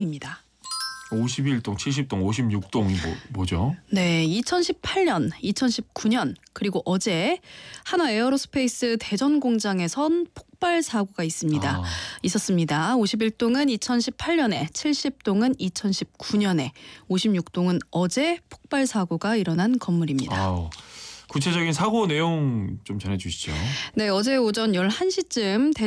입니다. 51동, 70동, 56동이 뭐죠? 네, 2018년, 2019년 그리고 어제 한화 에어로스페이스 대전 공장에선 폭발 사고가 있습니다. 있었습니다. 51동은 2018년에, 70동은 2019년에, 56동은 어제 폭발 사고가 일어난 건물입니다. 구체적인 사고 내용 좀 전해주시죠. 네, 어제 오전 11시쯤